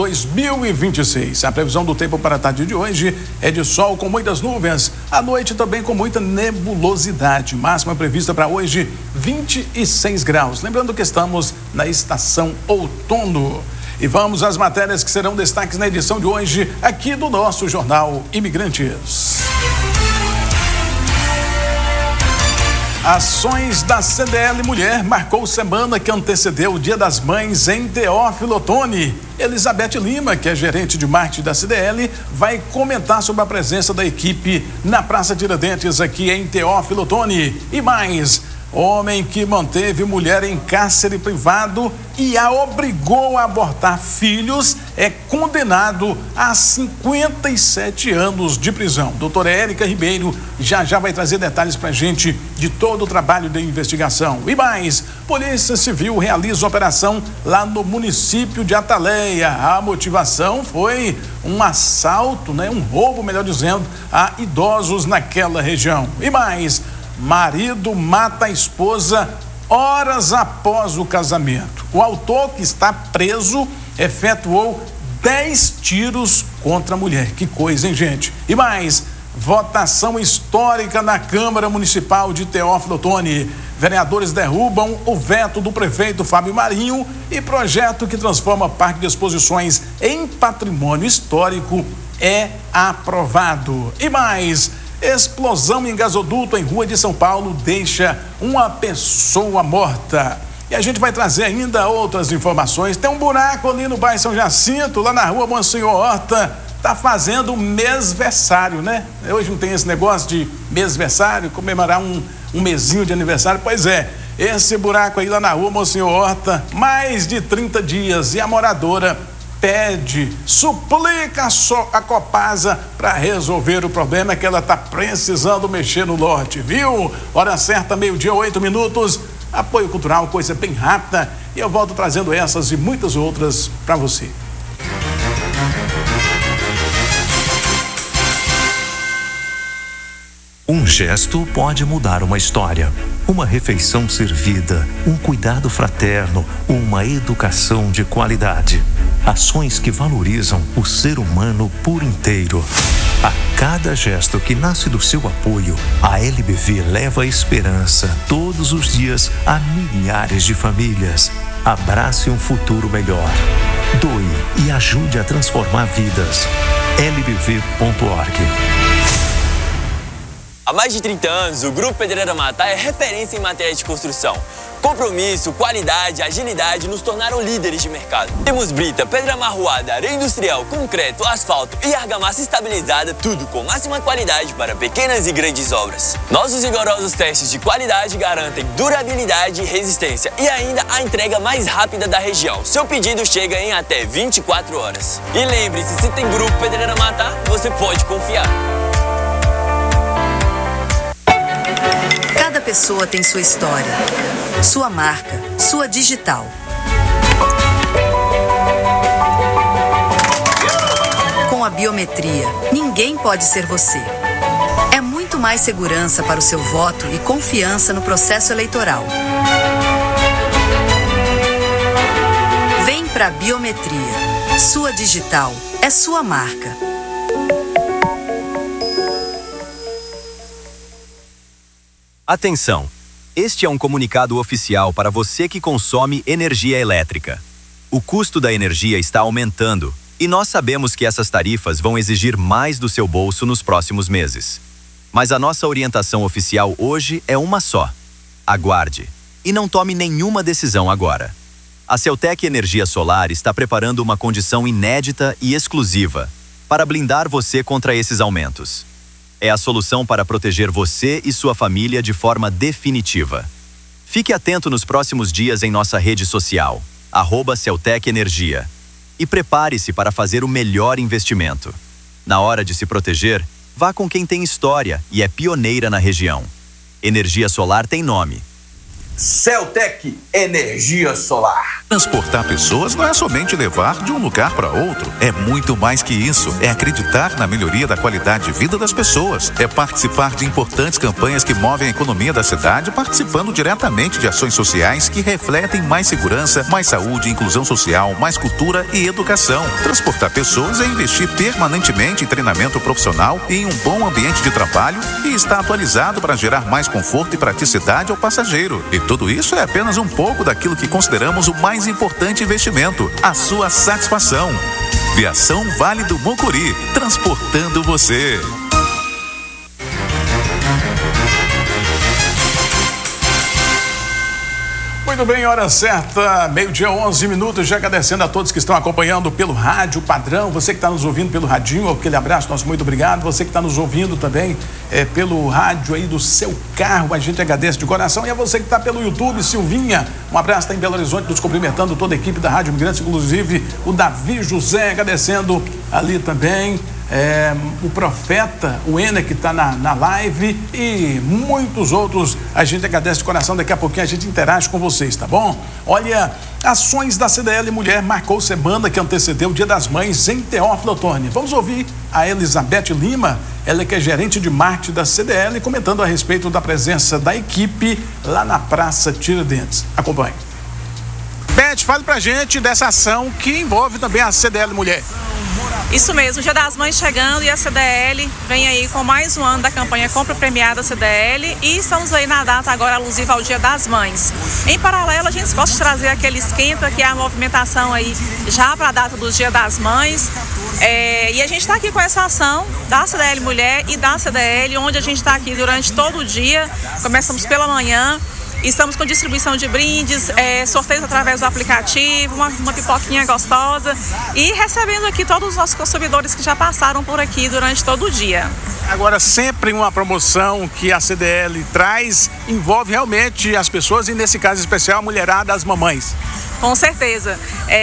2026. A previsão do tempo para a tarde de hoje é de sol com muitas nuvens, à noite também com muita nebulosidade. Máxima prevista para hoje 26 graus. Lembrando que estamos na estação outono. E vamos às matérias que serão destaques na edição de hoje aqui do nosso Jornal Imigrantes. Ações da CDL Mulher marcou semana que antecedeu o Dia das Mães em Teófilo Otoni. Elizabeth Lima, que é gerente de marketing da CDL, vai comentar sobre a presença da equipe na Praça Tiradentes aqui em Teófilo Otoni. E mais, homem que manteve mulher em cárcere privado e a obrigou a abortar filhos é condenado a 57 anos de prisão. Doutora Érica Ribeiro já vai trazer detalhes pra gente de todo o trabalho de investigação. E mais, Polícia Civil realiza operação lá no município de Ataleia. A motivação foi um assalto, um roubo, melhor dizendo, a idosos naquela região. E mais, marido mata a esposa horas após o casamento. O autor, que está preso, efetuou 10 tiros contra a mulher. Que coisa, hein, gente? E mais, votação histórica na Câmara Municipal de Teófilo Otoni. Vereadores derrubam o veto do prefeito Fábio Marinho e projeto que transforma Parque de Exposições em patrimônio histórico é aprovado. E mais, explosão em gasoduto em Rua de São Paulo deixa uma pessoa morta. E a gente vai trazer ainda outras informações. Tem um buraco ali no bairro São Jacinto, lá na Rua Monsenhor Horta, tá fazendo mêsversário, né? Hoje não tem esse negócio de mêsversário, comemorar um mesinho de aniversário. Pois é, esse buraco aí lá na Rua Monsenhor Horta, mais de 30 dias, e a moradora pede, suplica a Copasa para resolver o problema, que ela está precisando mexer no lote, viu? Hora certa, 12:08. Apoio cultural, coisa bem rápida, e eu volto trazendo essas e muitas outras para você. Um gesto pode mudar uma história. Uma refeição servida, um cuidado fraterno, uma educação de qualidade. Ações que valorizam o ser humano por inteiro. A cada gesto que nasce do seu apoio, a LBV leva esperança todos os dias a milhares de famílias. Abrace um futuro melhor. Doe e ajude a transformar vidas. lbv.org. Há mais de 30 anos, o Grupo Pedreira Matá é referência em matéria de construção. Compromisso, qualidade, agilidade nos tornaram líderes de mercado. Temos brita, pedra amarroada, areia industrial, concreto, asfalto e argamassa estabilizada, tudo com máxima qualidade para pequenas e grandes obras. Nossos rigorosos testes de qualidade garantem durabilidade e resistência e ainda a entrega mais rápida da região. Seu pedido chega em até 24 horas. E lembre-se, se tem Grupo Pedreira Matá, você pode confiar. Cada pessoa tem sua história, sua marca, sua digital. Com a biometria, ninguém pode ser você. É muito mais segurança para o seu voto e confiança no processo eleitoral. Vem pra biometria. Sua digital é sua marca. Atenção! Este é um comunicado oficial para você que consome energia elétrica. O custo da energia está aumentando e nós sabemos que essas tarifas vão exigir mais do seu bolso nos próximos meses. Mas a nossa orientação oficial hoje é uma só. Aguarde e não tome nenhuma decisão agora. A Celltec Energia Solar está preparando uma condição inédita e exclusiva para blindar você contra esses aumentos. É a solução para proteger você e sua família de forma definitiva. Fique atento nos próximos dias em nossa rede social, @Celltec Energia. E prepare-se para fazer o melhor investimento. Na hora de se proteger, vá com quem tem história e é pioneira na região. Energia solar tem nome. Celtec Energia Solar. Transportar pessoas não é somente levar de um lugar para outro. É muito mais que isso. É acreditar na melhoria da qualidade de vida das pessoas. É participar de importantes campanhas que movem a economia da cidade, participando diretamente de ações sociais que refletem mais segurança, mais saúde, inclusão social, mais cultura e educação. Transportar pessoas é investir permanentemente em treinamento profissional e em um bom ambiente de trabalho e estar atualizado para gerar mais conforto e praticidade ao passageiro. E tudo isso é apenas um pouco daquilo que consideramos o mais importante investimento, a sua satisfação. Viação Vale do Mucuri, transportando você. Muito bem, hora certa, meio-dia, 11 minutos, já agradecendo a todos que estão acompanhando pelo rádio padrão, você que está nos ouvindo pelo radinho, aquele abraço, nosso muito obrigado, você que está nos ouvindo também pelo rádio aí do seu carro, a gente agradece de coração, e a você que está pelo YouTube, Silvinha, um abraço, está em Belo Horizonte, nos cumprimentando toda a equipe da Rádio Imigrantes, inclusive o Davi José, agradecendo ali também. O Profeta, o Ener que está na live e muitos outros, a gente agradece de coração, daqui a pouquinho a gente interage com vocês, tá bom? Olha, ações da CDL Mulher marcou semana que antecedeu o Dia das Mães em Teófilo Otoni. Vamos ouvir a Elizabeth Lima, ela que é gerente de marketing da CDL, comentando a respeito da presença da equipe lá na Praça Tiradentes. Acompanhe. Beth, fale pra gente dessa ação que envolve também a CDL Mulher. Isso mesmo, o Dia das Mães chegando e a CDL vem aí com mais um ano da campanha Compra Premiada CDL e estamos aí na data agora alusiva ao Dia das Mães. Em paralelo, a gente gosta de trazer aquele esquenta, que é a movimentação aí já para a data do Dia das Mães. E a gente está aqui com essa ação da CDL Mulher e da CDL, onde a gente está aqui durante todo o dia, começamos pela manhã. Estamos com distribuição de brindes, sorteios através do aplicativo, uma pipoquinha gostosa e recebendo aqui todos os nossos consumidores que já passaram por aqui durante todo o dia. Agora, sempre uma promoção que a CDL traz envolve realmente as pessoas e, nesse caso especial, a mulherada, as mamães. Com certeza.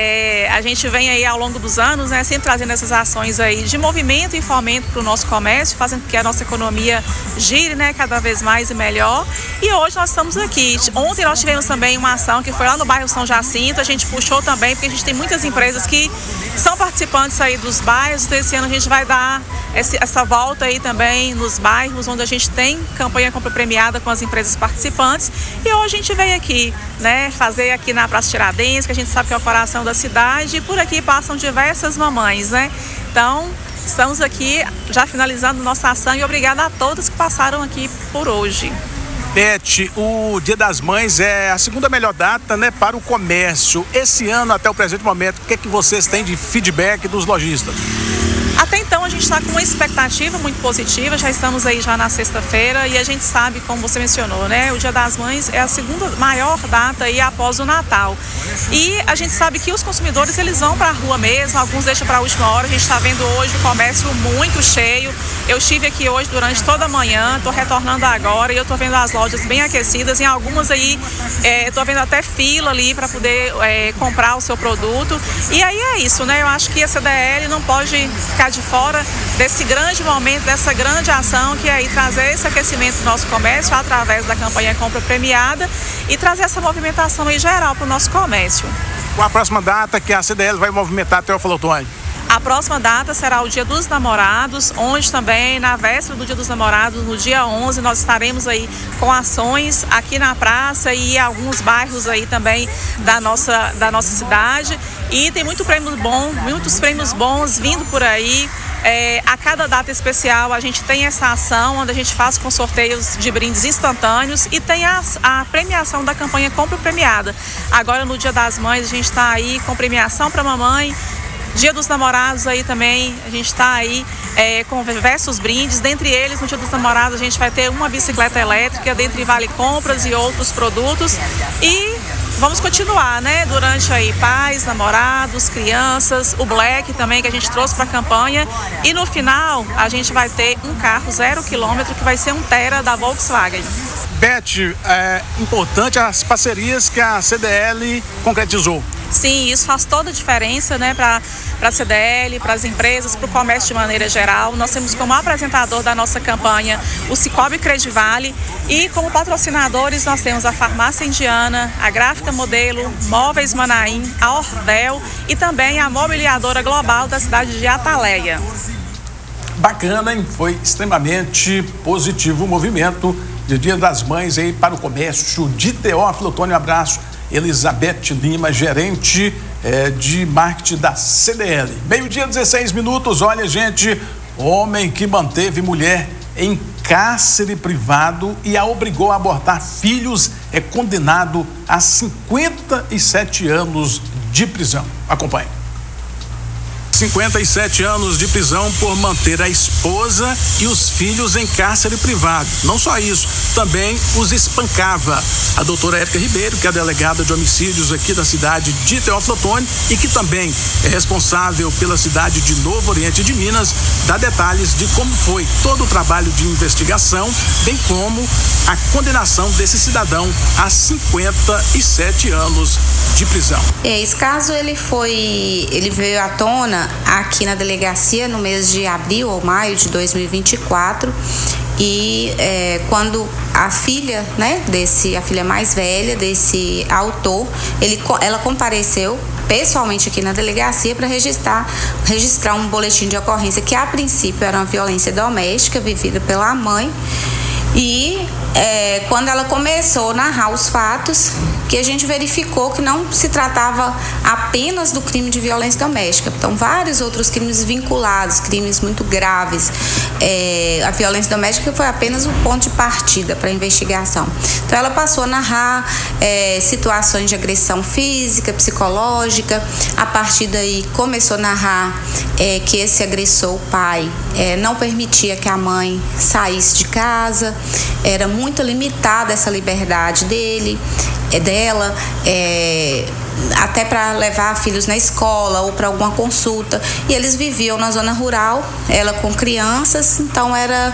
A gente vem aí ao longo dos anos, né, sempre trazendo essas ações aí de movimento e fomento para o nosso comércio, fazendo com que a nossa economia gire, né, cada vez mais e melhor. E hoje nós estamos aqui. Ontem nós tivemos também uma ação que foi lá no bairro São Jacinto, a gente puxou também, porque a gente tem muitas empresas que são participantes aí dos bairros, então esse ano a gente vai dar essa volta aí também nos bairros, onde a gente tem campanha Compra Premiada com as empresas participantes. E hoje a gente veio aqui, né, fazer aqui na Praça Tiradentes, que a gente sabe que é o coração da cidade, e por aqui passam diversas mamães, né? Então, estamos aqui já finalizando nossa ação e obrigada a todos que passaram aqui por hoje. Beth, o Dia das Mães é a segunda melhor data, né, para o comércio. Esse ano, até o presente momento, o que é que vocês têm de feedback dos lojistas? Até então a gente está com uma expectativa muito positiva, já estamos aí já na sexta-feira e a gente sabe, como você mencionou, né, o Dia das Mães é a segunda maior data aí após o Natal. E a gente sabe que os consumidores, eles vão para a rua mesmo, alguns deixam para a última hora, a gente está vendo hoje o comércio muito cheio. Eu estive aqui hoje durante toda a manhã, estou retornando agora e eu estou vendo as lojas bem aquecidas, em algumas aí estou vendo até fila ali para poder comprar o seu produto. E aí é isso, né, eu acho que a CDL não pode ficar de fora desse grande momento, dessa grande ação que é aí trazer esse aquecimento do nosso comércio através da campanha Compra Premiada e trazer essa movimentação aí geral para o nosso comércio. Qual a próxima data que a CDL vai movimentar Teófilo Otoni? A próxima data será o Dia dos Namorados, onde também na véspera do Dia dos Namorados, no dia 11, nós estaremos aí com ações aqui na praça e em alguns bairros aí também da nossa cidade. E tem muitos prêmios bons vindo por aí. A cada data especial a gente tem essa ação onde a gente faz com sorteios de brindes instantâneos e tem a premiação da campanha Compra Premiada. Agora no Dia das Mães a gente está aí com premiação para mamãe. Dia dos Namorados aí também, a gente está aí com diversos brindes, dentre eles no Dia dos Namorados a gente vai ter uma bicicleta elétrica, dentre vale compras e outros produtos e vamos continuar, né, durante aí pais, namorados, crianças, o Black também que a gente trouxe para a campanha e no final a gente vai ter um carro 0 km que vai ser um Tera da Volkswagen. Beth, é importante as parcerias que a CDL concretizou. Sim, isso faz toda a diferença, né, para a CDL, para as empresas, para o comércio de maneira geral. Nós temos como apresentador da nossa campanha o Cicobi Credivale e como patrocinadores nós temos a Farmácia Indiana, a Gráfica Modelo, Móveis Manaim, a Orvel e também a Mobiliadora Global da cidade de Ataleia. Bacana, hein? Foi extremamente positivo o movimento de Dia das Mães aí para o comércio de Teófilo Otoni. Um abraço, Elizabeth Lima, gerente de marketing da CDL. 12:16. Olha, gente, homem que manteve mulher em cárcere privado e a obrigou a abortar filhos é condenado a 57 anos de prisão. Acompanhe. 57 anos de prisão por manter a esposa e os filhos em cárcere privado. Não só isso, também os espancava. A doutora Érica Ribeiro, que é a delegada de homicídios aqui da cidade de Teófilo Otoni e que também é responsável pela cidade de Novo Oriente de Minas, dá detalhes de como foi todo o trabalho de investigação, bem como a condenação desse cidadão a 57 anos de prisão. Esse caso ele veio à tona aqui na delegacia no mês de abril ou maio de 2024 e quando a filha, né, a filha mais velha desse autor, ela compareceu pessoalmente aqui na delegacia para registrar um boletim de ocorrência que a princípio era uma violência doméstica vivida pela mãe. E quando ela começou a narrar os fatos, que a gente verificou que não se tratava apenas do crime de violência doméstica. Então, vários outros crimes vinculados, crimes muito graves. A violência doméstica foi apenas o ponto de partida para a investigação. Então, ela passou a narrar situações de agressão física, psicológica. A partir daí, começou a narrar que esse agressor, o pai, não permitia que a mãe saísse de casa. Era muito limitada essa liberdade dela, até para levar filhos na escola ou para alguma consulta. E eles viviam na zona rural, ela com crianças, então era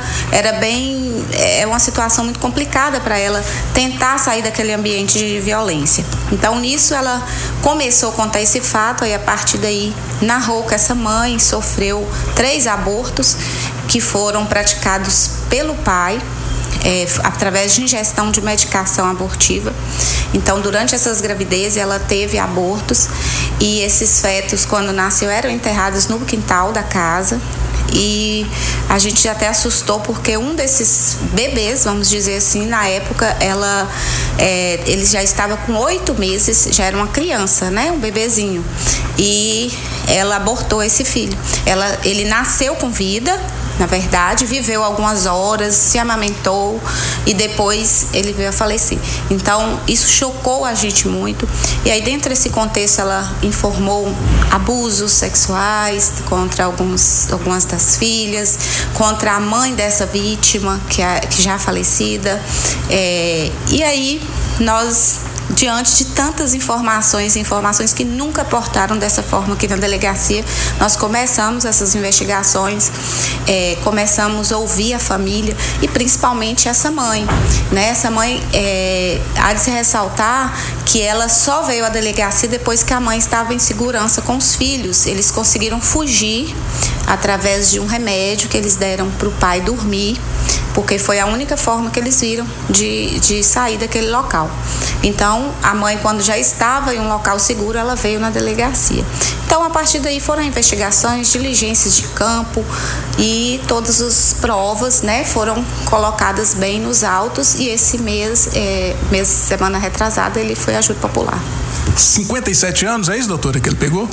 uma situação muito complicada para ela tentar sair daquele ambiente de violência. Então nisso ela começou a contar esse fato, aí a partir daí narrou que essa mãe sofreu 3 abortos que foram praticados pelo pai, através de ingestão de medicação abortiva. Então, durante essas gravidezes, ela teve abortos e esses fetos, quando nasceu, eram enterrados no quintal da casa. E a gente até assustou porque um desses bebês, vamos dizer assim, na época, ele já estava com 8 meses, já era uma criança, né? Um bebezinho. E ela abortou esse filho. Ele nasceu com vida, na verdade, viveu algumas horas, se amamentou e depois ele veio a falecer. Então, isso chocou a gente muito. E aí, dentro desse contexto, ela informou abusos sexuais contra algumas das filhas, contra a mãe dessa vítima, que já é falecida. E aí, nós, diante de tantas informações que nunca portaram dessa forma aqui na delegacia, nós começamos essas investigações, começamos a ouvir a família e principalmente essa mãe, né? Essa mãe, há de se ressaltar que ela só veio à delegacia depois que a mãe estava em segurança com os filhos. Eles conseguiram fugir através de um remédio que eles deram para o pai dormir, porque foi a única forma que eles viram de sair daquele local. Então, a mãe, quando já estava em um local seguro, ela veio na delegacia. Então, a partir daí foram investigações, diligências de campo e todas as provas, né, foram colocadas bem nos autos e esse semana retrasada, ele foi ajuda popular. 57 anos, é isso, doutora, que ele pegou?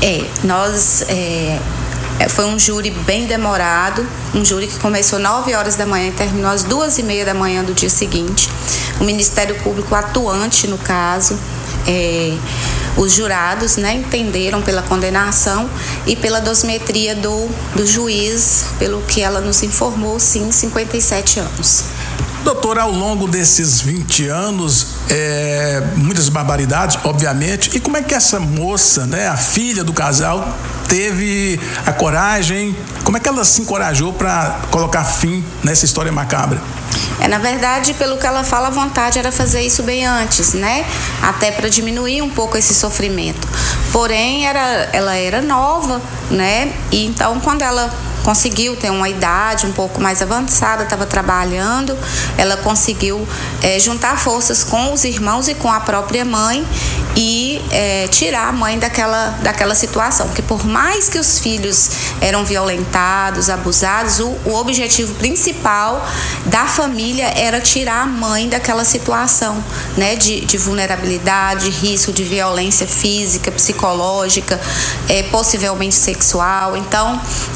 Foi um júri bem demorado, um júri que começou 9 horas da manhã e terminou às 2h30 da manhã do dia seguinte. O Ministério Público atuante no caso, os jurados, né, entenderam pela condenação e pela dosimetria do juiz, pelo que ela nos informou, sim, 57 anos. Doutora, ao longo desses 20 anos, muitas barbaridades, obviamente. E como é que essa moça, né, a filha do casal, teve a coragem? Como é que ela se encorajou para colocar fim nessa história macabra? Na verdade, pelo que ela fala, a vontade era fazer isso bem antes, né? Até para diminuir um pouco esse sofrimento. Porém, ela era nova, né? E então, quando ela conseguiu ter uma idade um pouco mais avançada, estava trabalhando, ela conseguiu juntar forças com os irmãos e com a própria mãe e tirar a mãe daquela situação, porque por mais que os filhos eram violentados, abusados, o objetivo principal da família era tirar a mãe daquela situação, né, de vulnerabilidade, risco de violência física, psicológica, possivelmente sexual. Então,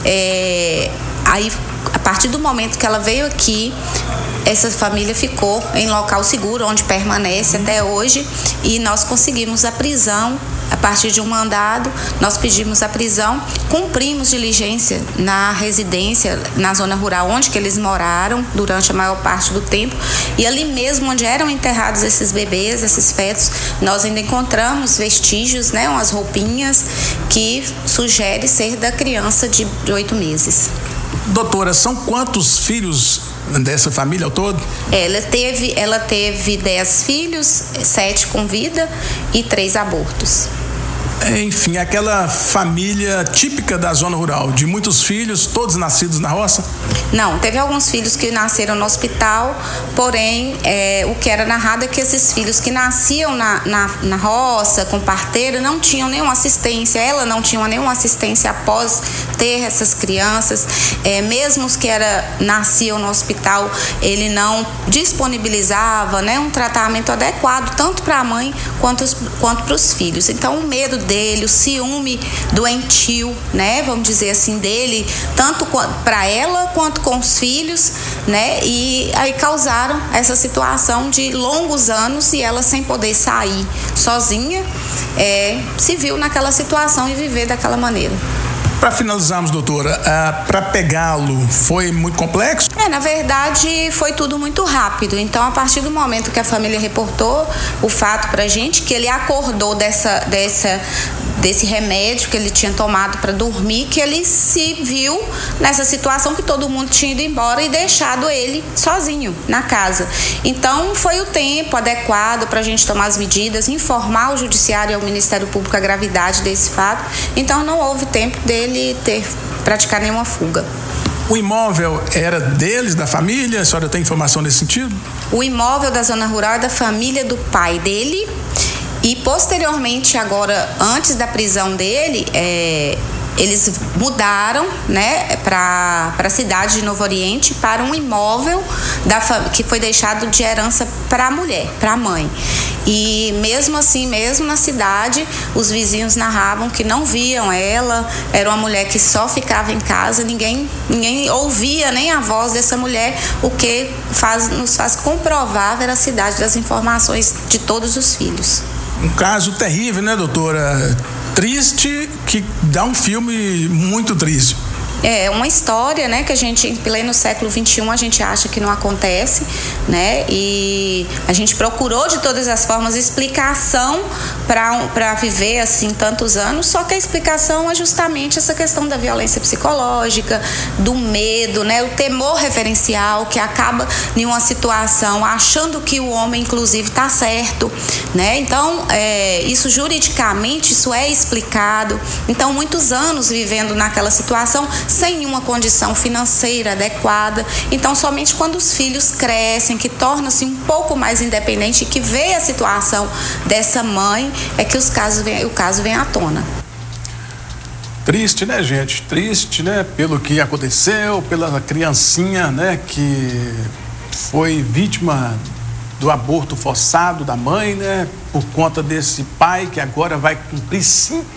aí, a partir do momento que ela veio aqui, essa família ficou em local seguro, onde permanece até hoje, e nós conseguimos a prisão. A partir de um mandado, nós pedimos a prisão, cumprimos diligência na residência, na zona rural onde que eles moraram durante a maior parte do tempo, e ali mesmo onde eram enterrados esses bebês, esses fetos, nós ainda encontramos vestígios, né, umas roupinhas que sugere ser da criança de 8 meses. Doutora, são quantos filhos dessa família ao todo? Ela teve 10 filhos, 7 com vida e 3 abortos. Enfim, aquela família típica da zona rural, de muitos filhos, todos nascidos na roça? Não, teve alguns filhos que nasceram no hospital, porém, o que era narrado é que esses filhos que nasciam na roça, com parteira, não tinham nenhuma assistência, ela não tinha nenhuma assistência após ter essas crianças, mesmo os que nasciam no hospital, ele não disponibilizava, né, um tratamento adequado, tanto para a mãe quanto para os filhos. Então, o medo dele, o ciúme doentio, né, vamos dizer assim, dele, tanto para ela quanto com os filhos, né, e aí causaram essa situação de longos anos e ela sem poder sair sozinha, se viu naquela situação e viver daquela maneira. Para finalizarmos, doutora, para pegá-lo foi muito complexo? Na verdade, foi tudo muito rápido. Então, a partir do momento que a família reportou o fato pra gente, que ele acordou desse remédio que ele tinha tomado para dormir, que ele se viu nessa situação que todo mundo tinha ido embora e deixado ele sozinho na casa. Então, foi o tempo adequado para a gente tomar as medidas, informar o judiciário e ao Ministério Público a gravidade desse fato. Então, não houve tempo dele praticar nenhuma fuga. O imóvel era deles, da família? A senhora tem informação nesse sentido? O imóvel da zona rural é da família do pai dele e posteriormente, agora, antes da prisão dele, eles mudaram, né, para a cidade de Novo Oriente, para um imóvel que foi deixado de herança para a mulher, para a mãe. E mesmo assim, mesmo na cidade, os vizinhos narravam que não viam ela, era uma mulher que só ficava em casa, ninguém ouvia nem a voz dessa mulher, o que nos faz comprovar a veracidade das informações de todos os filhos. Um caso terrível, né, doutora? Triste, que dá um filme muito triste. É uma história, né, que a gente, em pleno século XXI, a gente acha que não acontece, né, e a gente procurou de todas as formas explicação para viver assim tantos anos, só que a explicação é justamente essa questão da violência psicológica, do medo, né, o temor referencial que acaba em uma situação achando que o homem, inclusive, está certo, né, então, isso juridicamente, isso é explicado, então, muitos anos vivendo naquela situação, sem nenhuma condição financeira adequada. Então, somente quando os filhos crescem, que tornam-se um pouco mais independentes, que vê a situação dessa mãe, é que o caso vem à tona. Triste, né, gente? Triste, né? Pelo que aconteceu, pela criancinha, né, que foi vítima do aborto forçado da mãe, né, por conta desse pai que agora vai cumprir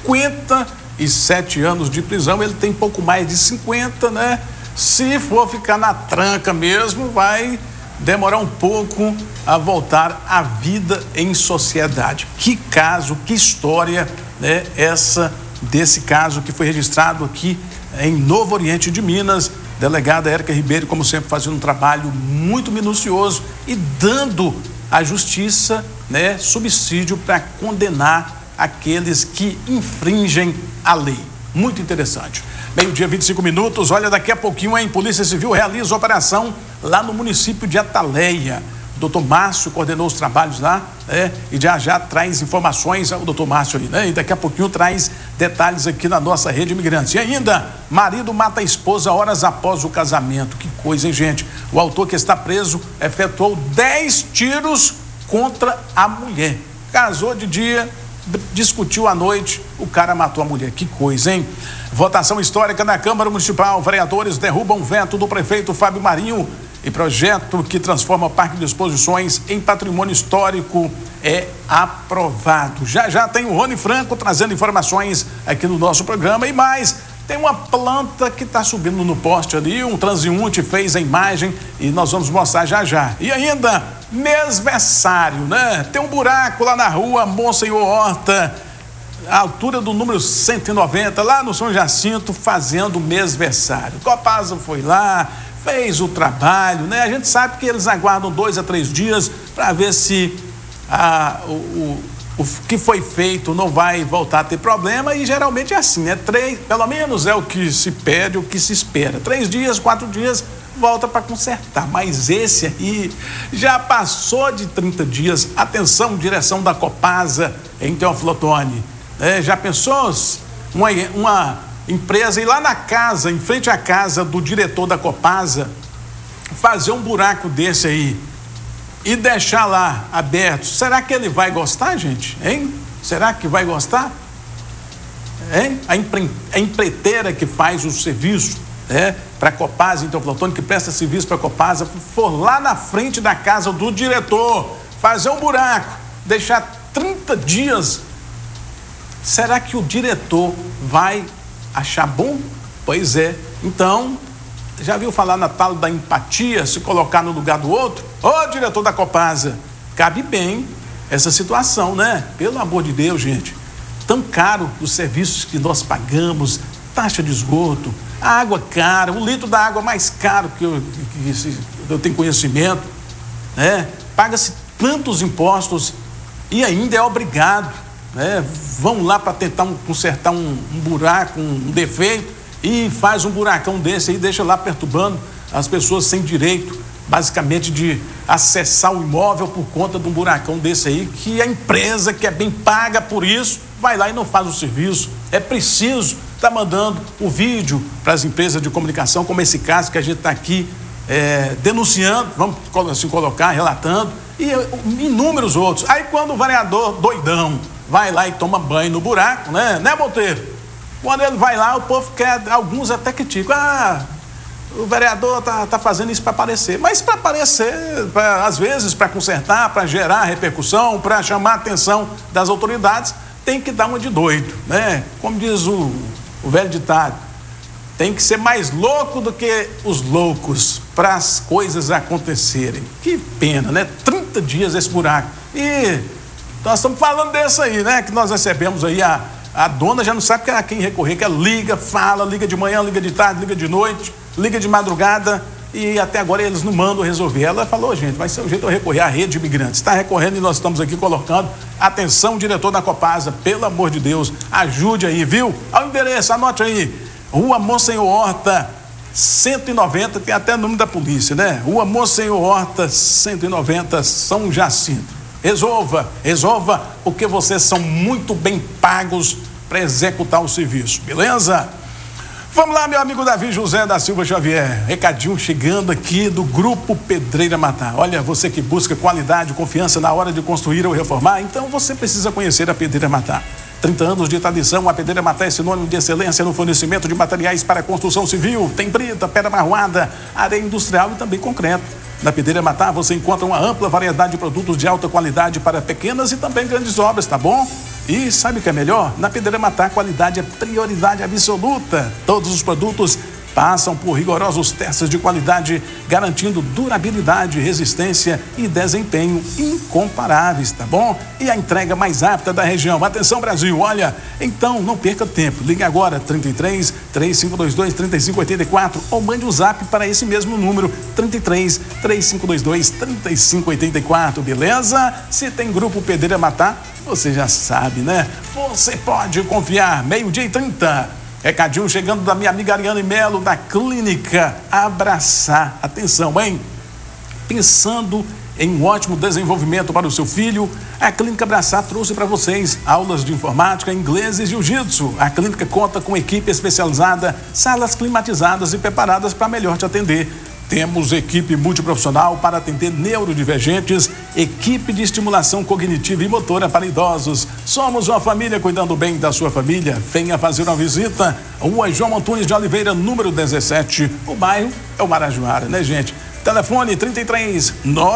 57 anos de prisão. Ele tem pouco mais de 50, né? Se for ficar na tranca mesmo, vai demorar um pouco a voltar à vida em sociedade. Que caso, que história, né? Essa desse caso que foi registrado aqui em Novo Oriente de Minas. Delegada Érica Ribeiro, como sempre, fazendo um trabalho muito minucioso e dando à justiça, né, subsídio para condenar aqueles que infringem a lei. Muito interessante. Meio-dia, 25 minutos. Olha, daqui a pouquinho, hein? Polícia Civil realiza operação lá no município de Ataleia. O doutor Márcio coordenou os trabalhos lá, e já traz informações, o doutor Márcio aí, né? E daqui a pouquinho traz detalhes aqui na nossa rede imigrantes. E ainda, marido mata a esposa horas após o casamento. Que coisa, hein, gente? O autor que está preso efetuou 10 tiros contra a mulher. Casou de dia, discutiu à noite, o cara matou a mulher. Que coisa, hein? Votação histórica na Câmara Municipal. Vereadores derrubam veto do prefeito Fábio Marinho. E projeto que transforma o Parque de Exposições em patrimônio histórico é aprovado. Já tem o Rony Franco trazendo informações aqui no nosso programa. E mais, tem uma planta que está subindo no poste ali, um transeunte fez a imagem e nós vamos mostrar já. E ainda, mêsversário, né? Tem um buraco lá na rua Monsenhor Horta, a altura do número 190, lá no São Jacinto, fazendo mêsversário. Copasa foi lá, fez o trabalho, né? A gente sabe que eles aguardam 2 a 3 dias para ver se o que foi feito não vai voltar a ter problema, e geralmente é assim, né? 3, pelo menos é o que se pede, o que se espera. 3 dias, 4 dias, volta para consertar. Mas esse aí já passou de 30 dias. Atenção, direção da Copasa em Teófilo Otoni. Já pensou uma empresa ir lá na casa, em frente à casa do diretor da Copasa, fazer um buraco desse aí e deixar lá aberto? Será que ele vai gostar, gente? Hein? Será que vai gostar? Hein? A empreiteira que faz o serviço para a Copasa, então, Flotone, que presta serviço para a Copasa, for lá na frente da casa do diretor, fazer um buraco, deixar 30 dias, será que o diretor vai achar bom? Pois é. Então, já viu falar na tal da empatia, se colocar no lugar do outro? Ô, diretor da Copasa, cabe bem essa situação, né? Pelo amor de Deus, gente. Tão caro os serviços que nós pagamos, taxa de esgoto, a água cara, o litro da água mais caro que eu tenho conhecimento, né? Paga-se tantos impostos e ainda é obrigado, né? Vão lá para tentar consertar um buraco, um defeito, e faz um buracão desse aí, deixa lá perturbando as pessoas sem direito, basicamente, de acessar o imóvel por conta de um buracão desse aí, que a empresa que é bem paga por isso, vai lá e não faz o serviço. É preciso estar mandando o vídeo para as empresas de comunicação, como esse caso que a gente está aqui denunciando, vamos assim colocar, relatando, e inúmeros outros. Aí quando o vereador doidão vai lá e toma banho no buraco, né Monteiro? Quando ele vai lá, o povo quer, alguns até criticam, o vereador tá fazendo isso para aparecer. Mas para aparecer, às vezes para consertar, para gerar repercussão, para chamar a atenção das autoridades, tem que dar uma de doido, né? Como diz o velho ditado, tem que ser mais louco do que os loucos para as coisas acontecerem. Que pena, né? 30 dias esse buraco. E nós estamos falando desse aí, né? Que nós recebemos aí, a dona já não sabe a quem recorrer, que ela liga, fala, liga de manhã, liga de tarde, liga de noite, liga de madrugada, e até agora eles não mandam resolver. Ela falou, gente, vai ser o jeito de eu recorrer à rede de imigrantes. Está recorrendo e nós estamos aqui colocando. Atenção, diretor da Copasa, pelo amor de Deus, ajude aí, viu? Ao endereço, anote aí, Rua Monsenhor Horta, 190, tem até nome da polícia, né? Rua Monsenhor Horta, 190, São Jacinto. Resolva, porque vocês são muito bem pagos para executar o serviço, beleza? Vamos lá, meu amigo Davi José da Silva Xavier, recadinho chegando aqui do Grupo Pedreira Matar. Olha, você que busca qualidade e confiança na hora de construir ou reformar, então você precisa conhecer a Pedreira Matar. 30 anos de tradição, a Pedreira Matar é sinônimo de excelência no fornecimento de materiais para construção civil. Tem brita, pedra marroada, areia industrial e também concreto. Na Pedreira Matar você encontra uma ampla variedade de produtos de alta qualidade para pequenas e também grandes obras, tá bom? E sabe o que é melhor? Na Pedreira Matar, qualidade é prioridade absoluta. Todos os produtos passam por rigorosos testes de qualidade, garantindo durabilidade, resistência e desempenho incomparáveis, tá bom? E a entrega mais rápida da região. Atenção, Brasil, olha, então não perca tempo. Ligue agora, 33 3522 3584, ou mande um zap para esse mesmo número, 33 3522 3584, beleza? Se tem Grupo Pedreira Matar, você já sabe, né? Você pode confiar. 12:30. Recadinho chegando da minha amiga Ariane Melo, da Clínica Abraçar. Atenção, hein? Pensando em um ótimo desenvolvimento para o seu filho, a Clínica Abraçar trouxe para vocês aulas de informática, inglês e jiu-jitsu. A clínica conta com equipe especializada, salas climatizadas e preparadas para melhor te atender. Temos equipe multiprofissional para atender neurodivergentes, equipe de estimulação cognitiva e motora para idosos. Somos uma família cuidando bem da sua família. Venha fazer uma visita. Rua João Antunes de Oliveira, número 17. O bairro é o Marajoara, né, gente? Telefone 33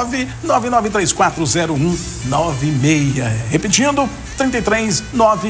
999340196. Repetindo, 33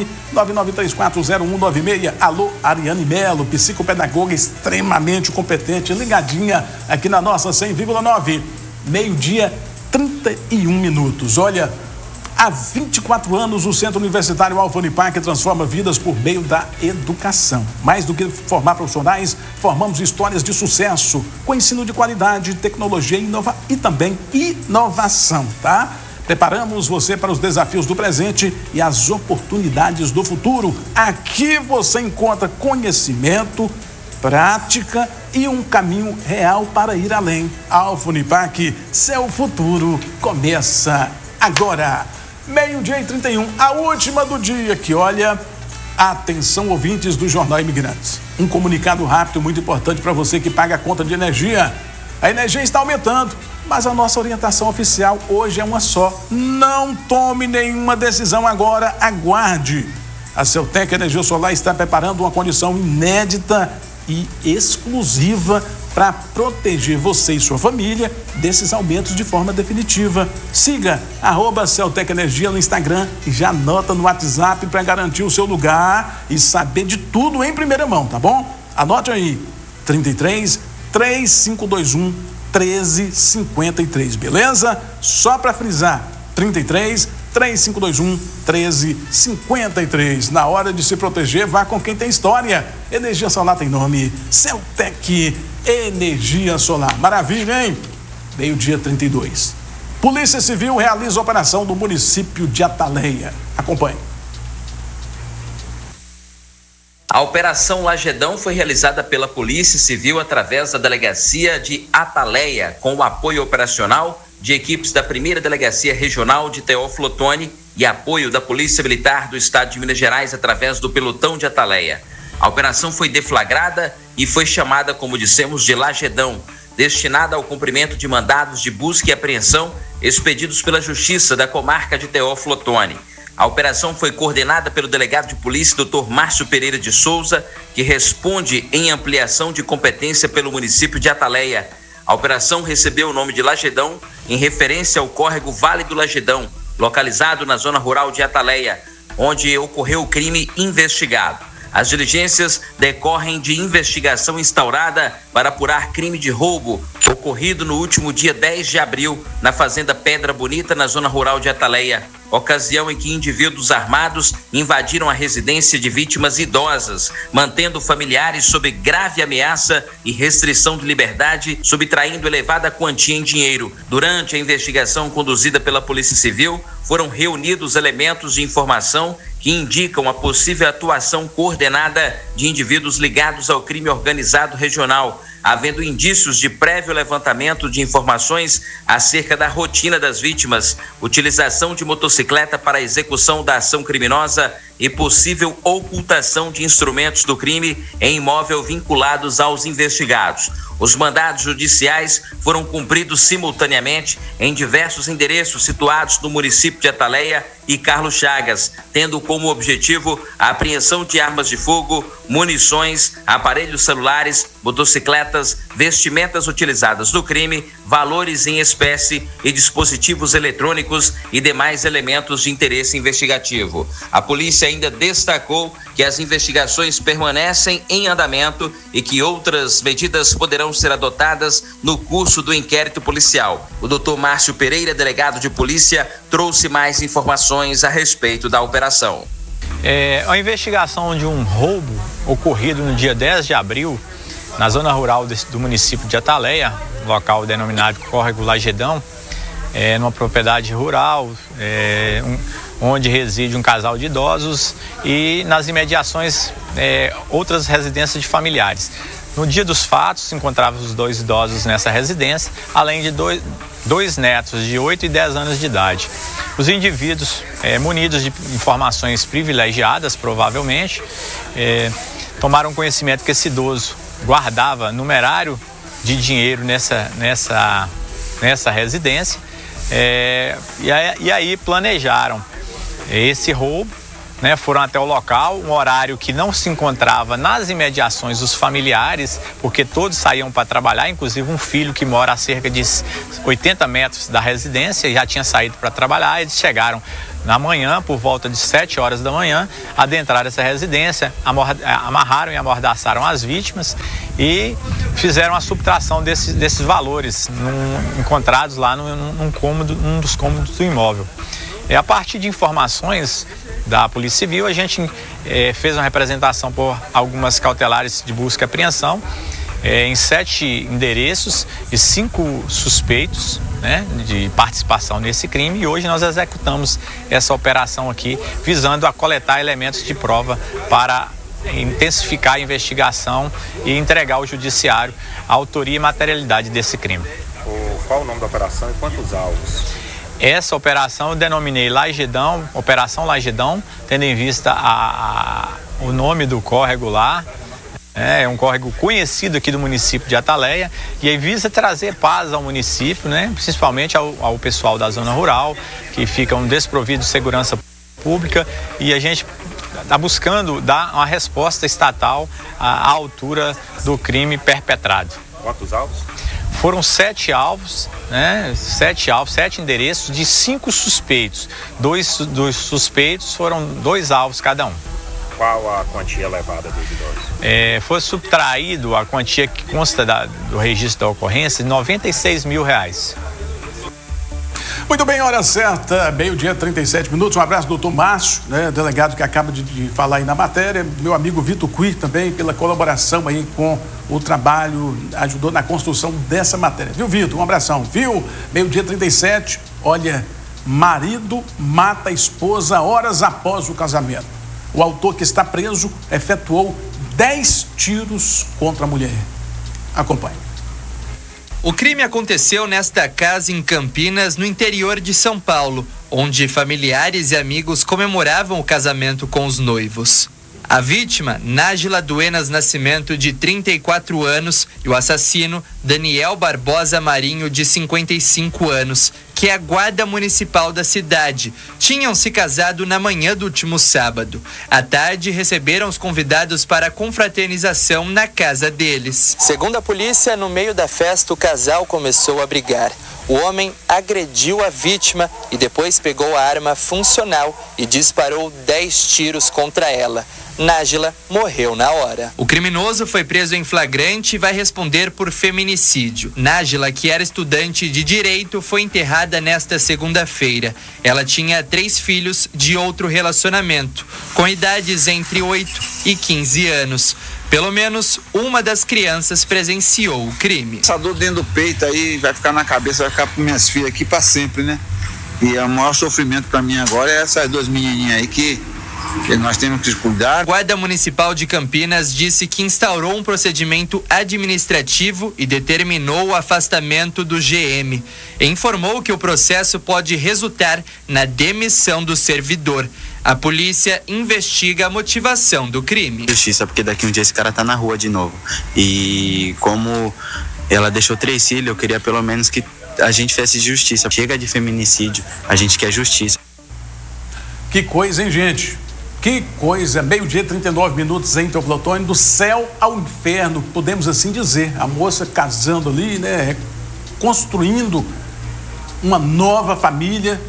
999340196. Alô, Ariane Melo, psicopedagoga extremamente competente, ligadinha aqui na nossa 100,9. Meio-dia, 31 minutos. Olha, há 24 anos o Centro Universitário Alfa Unipac transforma vidas por meio da educação. Mais do que formar profissionais, formamos histórias de sucesso, com ensino de qualidade, tecnologia e também inovação, tá? Preparamos você para os desafios do presente e as oportunidades do futuro. Aqui você encontra conhecimento, prática e um caminho real para ir além. Alfa Unipac, seu futuro começa agora. Meio-dia e 31, a última do dia, que olha, atenção ouvintes do Jornal Imigrantes. Um comunicado rápido muito importante para você que paga a conta de energia. A energia está aumentando, mas a nossa orientação oficial hoje é uma só. Não tome nenhuma decisão agora, aguarde. A Celtec Energia Solar está preparando uma condição inédita e exclusiva para proteger você e sua família desses aumentos de forma definitiva. Siga @Celtec Energia no Instagram e já anota no WhatsApp para garantir o seu lugar e saber de tudo em primeira mão, tá bom? Anote aí, 33 3521 1353, beleza? Só para frisar, 33 3521 1353. Na hora de se proteger, vá com quem tem história. Energia solar tem nome, Celtec Energia Solar. Maravilha, hein? Meio-dia 32. Polícia Civil realiza operação no município de Ataleia. Acompanhe. A Operação Lagedão foi realizada pela Polícia Civil através da Delegacia de Ataleia, com o apoio operacional de equipes da 1ª Delegacia Regional de Teófilo Otoni e apoio da Polícia Militar do Estado de Minas Gerais através do Pelotão de Ataleia. A operação foi deflagrada e foi chamada, como dissemos, de Lagedão, destinada ao cumprimento de mandados de busca e apreensão expedidos pela Justiça da comarca de Teófilo Otoni. A operação foi coordenada pelo delegado de polícia, Dr. Márcio Pereira de Souza, que responde em ampliação de competência pelo município de Ataleia. A operação recebeu o nome de Lagedão em referência ao córrego Vale do Lagedão, localizado na zona rural de Ataleia, onde ocorreu o crime investigado. As diligências decorrem de investigação instaurada para apurar crime de roubo ocorrido no último dia 10 de abril na fazenda Pedra Bonita, na zona rural de Ataleia, ocasião em que indivíduos armados invadiram a residência de vítimas idosas, mantendo familiares sob grave ameaça e restrição de liberdade, subtraindo elevada quantia em dinheiro. Durante a investigação conduzida pela Polícia Civil, foram reunidos elementos de informação que indicam a possível atuação coordenada de indivíduos ligados ao crime organizado regional, havendo indícios de prévio levantamento de informações acerca da rotina das vítimas, utilização de motocicleta para a execução da ação criminosa e possível ocultação de instrumentos do crime em imóvel vinculados aos investigados. Os mandados judiciais foram cumpridos simultaneamente em diversos endereços situados no município de Ataleia e Carlos Chagas, tendo como objetivo a apreensão de armas de fogo, munições, aparelhos celulares, motocicletas, vestimentas utilizadas no crime, valores em espécie e dispositivos eletrônicos e demais elementos de interesse investigativo. A polícia ainda destacou que as investigações permanecem em andamento e que outras medidas poderão ser adotadas no curso do inquérito policial. O Dr. Márcio Pereira, delegado de polícia, trouxe mais informações a respeito da operação. A investigação de um roubo ocorrido no dia 10 de abril, na zona rural do município de Ataleia, local denominado Córrego Lagedão, numa propriedade rural, onde reside um casal de idosos, e nas imediações outras residências de familiares. No dia dos fatos, se encontravam os 2 idosos nessa residência, além de dois netos de 8 e 10 anos de idade. Os indivíduos, munidos de informações privilegiadas, provavelmente, tomaram conhecimento que esse idoso guardava numerário de dinheiro nessa residência, e aí planejaram esse roubo. Foram até o local, um horário que não se encontrava nas imediações dos familiares, porque todos saíam para trabalhar, inclusive um filho que mora a cerca de 80 metros da residência e já tinha saído para trabalhar. Eles chegaram na manhã, por volta de 7 horas da manhã, adentraram essa residência, amarraram e amordaçaram as vítimas e fizeram a subtração desses valores encontrados lá num dos cômodos do imóvel. A partir de informações da Polícia Civil, a gente fez uma representação por algumas cautelares de busca e apreensão em 7 endereços e 5 suspeitos, de participação nesse crime, e hoje nós executamos essa operação aqui, visando a coletar elementos de prova para intensificar a investigação e entregar ao judiciário a autoria e materialidade desse crime. Qual o nome da operação e quantos alvos? Essa operação eu denominei Lagedão, Operação Lagedão, tendo em vista o nome do córrego lá. É um córrego conhecido aqui do município de Ataleia, e aí visa trazer paz ao município, principalmente ao pessoal da zona rural, que ficam desprovidos de segurança pública, e a gente está buscando dar uma resposta estatal à altura do crime perpetrado. Quantos alvos? Foram 7 alvos, 7 endereços de 5 suspeitos. 2 dos suspeitos foram 2 alvos cada um. Qual a quantia levada dos idosos? Foi subtraído a quantia que consta do registro da ocorrência de R$96 mil. Muito bem, hora certa, meio-dia, 37 minutos. Um abraço, doutor Márcio, delegado que acaba de falar aí na matéria. Meu amigo Vitor Cui também, pela colaboração aí com o trabalho, ajudou na construção dessa matéria. Viu, Vitor? Um abração. Viu? Meio-dia, 37. Olha, marido mata a esposa horas após o casamento. O autor, que está preso, efetuou 10 tiros contra a mulher. Acompanhe. O crime aconteceu nesta casa em Campinas, no interior de São Paulo, onde familiares e amigos comemoravam o casamento com os noivos. A vítima, Nájila Duenas Nascimento, de 34 anos, e o assassino, Daniel Barbosa Marinho, de 55 anos, que é a guarda municipal da cidade, tinham se casado na manhã do último sábado. À tarde, receberam os convidados para a confraternização na casa deles. Segundo a polícia, no meio da festa, o casal começou a brigar. O homem agrediu a vítima e depois pegou a arma funcional e disparou 10 tiros contra ela. Nájila morreu na hora. O criminoso foi preso em flagrante e vai responder por feminicídio. Nájila, que era estudante de direito, foi enterrada nesta segunda-feira. Ela tinha 3 filhos de outro relacionamento, com idades entre 8 e 15 anos. Pelo menos uma das crianças presenciou o crime. Essa dor dentro do peito aí vai ficar na cabeça, vai ficar para minhas filhas aqui para sempre, né? E o maior sofrimento para mim agora é essas 2 menininhas aí que nós temos que cuidar. A Guarda Municipal de Campinas disse que instaurou um procedimento administrativo e determinou o afastamento do GM. Informou que o processo pode resultar na demissão do servidor. A polícia investiga a motivação do crime. Justiça, porque daqui um dia esse cara tá na rua de novo. E como ela deixou 3 filhos, eu queria pelo menos que a gente fizesse justiça. Chega de feminicídio, a gente quer justiça. Que coisa, hein, gente? Que coisa, meio-dia, 39 minutos em Teófilo Otoni, do céu ao inferno, podemos assim dizer. A moça casando ali, construindo uma nova família,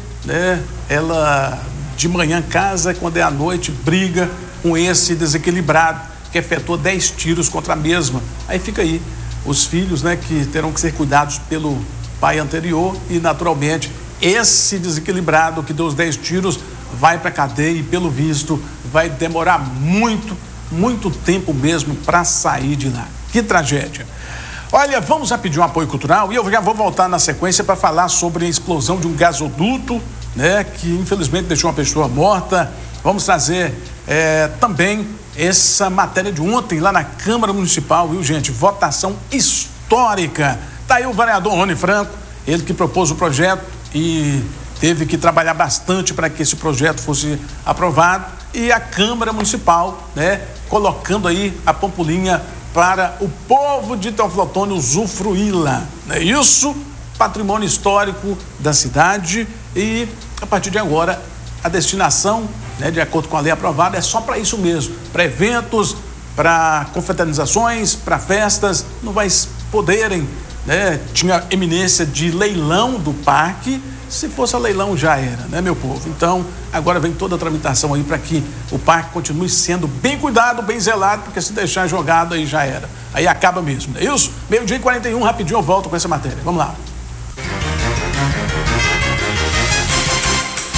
Ela de manhã casa, quando é à noite briga com esse desequilibrado que efetuou 10 tiros contra a mesma. Aí fica aí os filhos, que terão que ser cuidados pelo pai anterior e, naturalmente, esse desequilibrado que deu os 10 tiros vai para a cadeia e, pelo visto, vai demorar muito tempo mesmo para sair de lá. Que tragédia. Olha, vamos a pedir um apoio cultural e eu já vou voltar na sequência para falar sobre a explosão de um gasoduto né, que infelizmente deixou uma pessoa morta. Vamos trazer também essa matéria de ontem lá na Câmara Municipal, viu, gente? Votação histórica. Tá aí o vereador Rony Franco, ele que propôs o projeto e teve que trabalhar bastante para que esse projeto fosse aprovado, e a Câmara Municipal, né, colocando aí a pampolinha para o povo de Teófilo Otoni usufruí-la. É isso, patrimônio histórico da cidade, e a partir de agora a destinação, né, de acordo com a lei aprovada, é só para isso mesmo, para eventos, para confraternizações, para festas. Não vai poderem, né, tinha eminência de leilão do parque. Se fosse a leilão já era, né, meu povo? Então, agora vem toda a tramitação aí para que o parque continue sendo bem cuidado, bem zelado, porque se deixar jogado aí já era. Aí acaba mesmo, não é isso? 12h41, rapidinho eu volto com essa matéria. Vamos lá.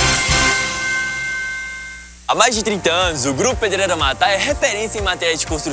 Há mais de 30 anos, o Grupo Pedreira Matar é referência em matéria de construção.